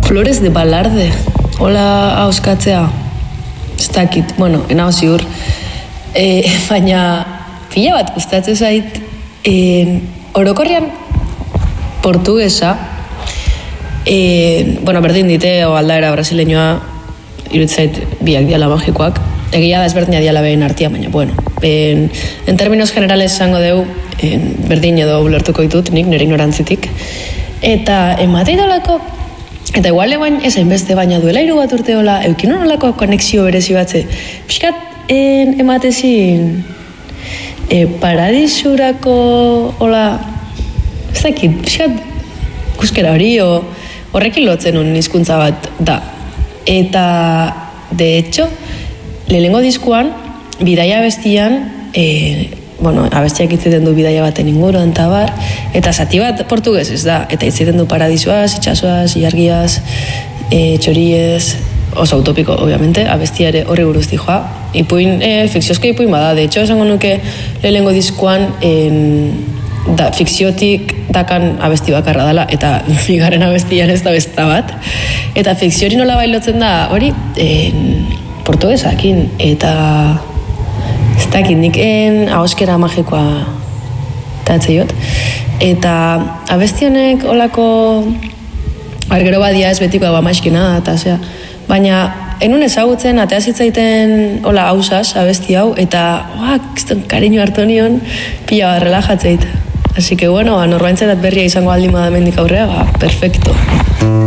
Flores de Balarde, hola hauskatzea, ez dakit, bueno, enao ziur, baina pila bat gustatzen zait, orokorrean portugesa, bueno, berdin dite, o aldaera brasileñoa, irutzait biak diala magikoak, egia da ezberdina diala behin artia, baina, bueno, en términos generales esango deu, berdin edo ulertuko ditut, nik nire ignorantzitik, eta ematei dolako, eta igual eguain esain beste baina duela 3 bat urte hola, eukin honolako konexio berezi batze, pixkat ematezin paradisurako hola, ez dakit, pixkat kuskera hori, horrekin lotzen un hizkuntza bat da. Eta, de hecho, lehenengo diskuan, bidaia abestian, bueno, abestiak itziten du bidaia baten inguruan eta bar, eta zati bat portugues ez da, eta itziten du paradisoaz, itxasoaz, ilargiaz, txoriez, oso utopiko, obviamente, abestia ere horri buruz dijoa. Ipuin, fikziozko ipuin bada, de hecho, esango nuke lehenengo diskuan, fikziotik dakan abesti bakarra dela, eta bigarren abestian ez da besta bat. Eta fikziori nola bailotzen da, hori, portugesakin, eta ez dakit, nik ahoskera magikoa tatzeiot. Eta abesti honek olako argero badia ez betikoa bamaskina, eta zea, baina enun ezagutzen, atea zitzaiten hola hausaz abesti hau, eta kiston kariño hartu nion pila bat relajatzeit. Así que bueno, norbaintzetat berria izango aldin badamendik aurrea, perfecto.